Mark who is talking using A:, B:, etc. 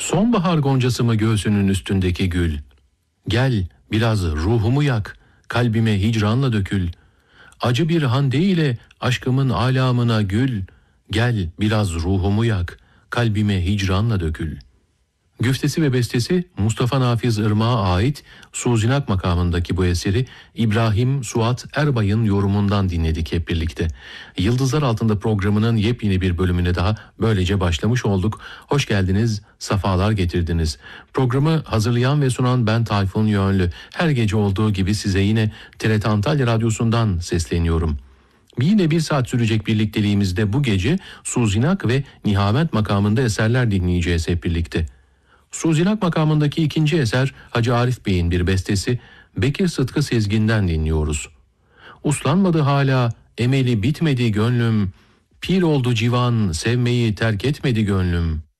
A: Sonbahar goncası mı göğsünün üstündeki gül? Gel biraz ruhumu yak, kalbime hicranla dökül. Acı bir hande ile aşkımın alamına gül. Gel biraz ruhumu yak, kalbime hicranla dökül. Güftesi ve bestesi Mustafa Nafiz Irmak'a ait Suzinak makamındaki bu eseri İbrahim Suat Erbay'ın yorumundan dinledik hep birlikte. Yıldızlar Altında programının yepyeni bir bölümüne daha böylece başlamış olduk. Hoş geldiniz, safalar getirdiniz. Programı hazırlayan ve sunan ben Tayfun Yönlü. Her gece olduğu gibi size yine TRT Antalya Radyosu'ndan sesleniyorum. Yine bir saat sürecek birlikteliğimizde bu gece Suzinak ve Nihavent makamında eserler dinleyeceğiz hep birlikte. Suzinak makamındaki ikinci eser Hacı Arif Bey'in bir bestesi Bekir Sıtkı Sezgin'den dinliyoruz. Uslanmadı hala, emeli bitmedi gönlüm, pir oldu civan, sevmeyi terk etmedi gönlüm.